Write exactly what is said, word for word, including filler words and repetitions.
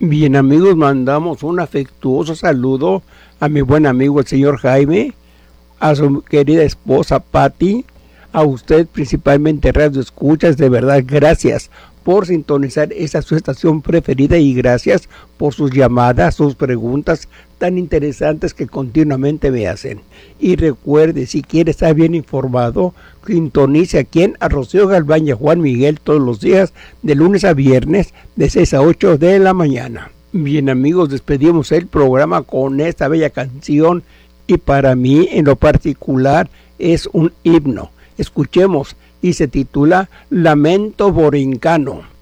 Bien, amigos, mandamos un afectuoso saludo a mi buen amigo el señor Jaime, a su querida esposa Patti, a usted principalmente Radio Escuchas. De verdad, gracias por sintonizar esta su estación preferida y gracias por sus llamadas, sus preguntas tan interesantes que continuamente me hacen. Y recuerde, si quiere estar bien informado, sintonice aquí en a Rocío Galván y a Juan Miguel todos los días, de lunes a viernes, de seis a ocho de la mañana. Bien, amigos, despedimos el programa con esta bella canción y para mí en lo particular es un himno. Escuchemos y se titula Lamento Borincano.